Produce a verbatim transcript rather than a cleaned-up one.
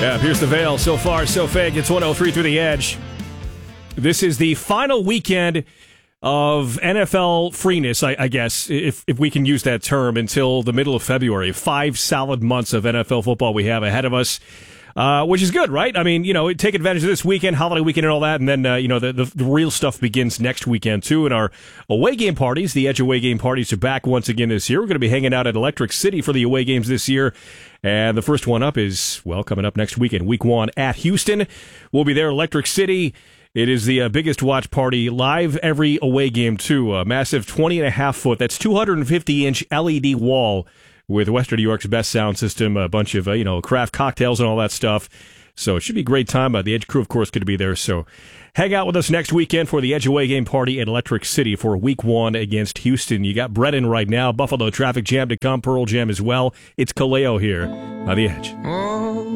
Yeah, here's the veil. So far, so fake. It's one oh three through the edge. This is the final weekend of N F L freeness, I, I guess, if if we can use that term, until the middle of February. Five solid months of N F L football we have ahead of us, uh, which is good, right? I mean, you know, take advantage of this weekend, holiday weekend and all that, and then, uh, you know, the, the, the real stuff begins next weekend, too. And our away game parties, the Edge away game parties, are back once again this year. We're going to be hanging out at Electric City for the away games this year. And the first one up is, well, coming up next weekend, week one at Houston. We'll be there, Electric City. It is the uh, biggest watch party live every away game, too. A massive twenty and a half foot, that's two hundred fifty inch L E D wall with Western New York's best sound system, a bunch of, uh, you know, craft cocktails and all that stuff. So it should be a great time. Uh, the Edge crew, of course, going to be there. So hang out with us next weekend for the Edge away game party at Electric City for week one against Houston. You got Brennan right now, Buffalo Traffic Jam to come, Pearl Jam as well. It's Kaleo here on the Edge.